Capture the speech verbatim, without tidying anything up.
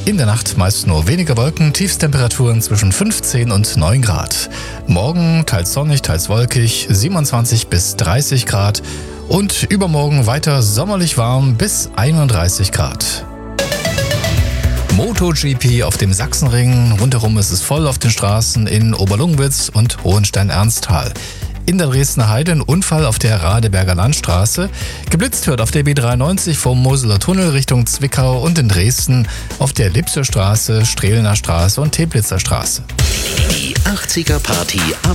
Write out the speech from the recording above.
In der Nacht meist nur weniger Wolken, Tiefstemperaturen zwischen fünfzehn und neun Grad. Morgen teils sonnig, teils wolkig, siebenundzwanzig bis dreißig Grad. Und übermorgen weiter sommerlich warm bis einunddreißig Grad. MotoGP auf dem Sachsenring. Rundherum ist es voll auf den Straßen in Oberlungwitz und Hohenstein-Ernsthal. In der Dresdner Heide ein Unfall auf der Radeberger Landstraße. Geblitzt wird auf der B dreiundneunzig vom Moseler Tunnel Richtung Zwickau und in Dresden auf der Lipser Straße, Strehlener Straße und Teplitzer Straße. Die achtziger Party